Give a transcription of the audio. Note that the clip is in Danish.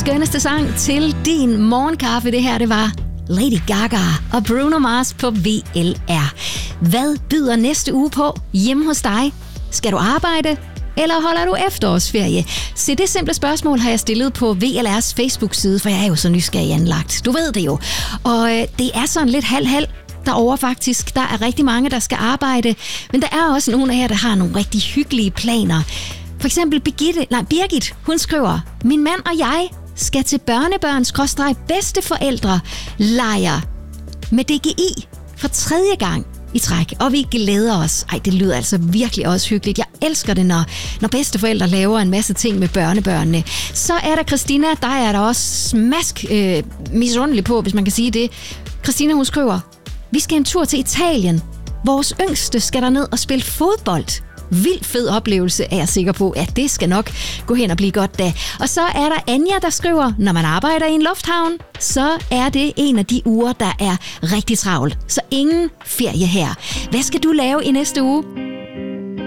skønneste sang til din morgenkaffe. Det her, det var Lady Gaga og Bruno Mars på VLR. Hvad byder næste uge på hjemme hos dig? Skal du arbejde, eller holder du efterårsferie? Se, det simple spørgsmål har jeg stillet på VLR's Facebook-side, for jeg er jo så nysgerrig anlagt. Du ved det jo. Og det er sådan lidt halv-halv derovre faktisk. Der er rigtig mange, der skal arbejde, men der er også nogle af jer, der har nogle rigtig hyggelige planer. For eksempel Birgit, hun skriver: min mand og jeg skal til børnebørns-bedsteforældre lejr med DGI for 3. gang i træk, og vi glæder os. Ej, det lyder altså virkelig også hyggeligt. Jeg elsker det, når bedsteforældre laver en masse ting med børnebørnene. Så er der Christina, der er der også smask misundelig på, hvis man kan sige det. Christina, hun skriver: vi skal en tur til Italien. Vores yngste skal derned og spille fodbold. Vild fed oplevelse, er jeg sikker på, at det skal nok gå hen og blive godt da. Og så er der Anja, der skriver: når man arbejder i en lufthavn, så er det en af de uger, der er rigtig travlt. Så ingen ferie her. Hvad skal du lave i næste uge?